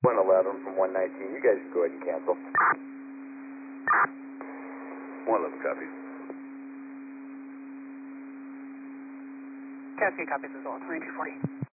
111 from 119. You guys can go ahead and cancel. 111 copies. Cascade copies as well. 2240.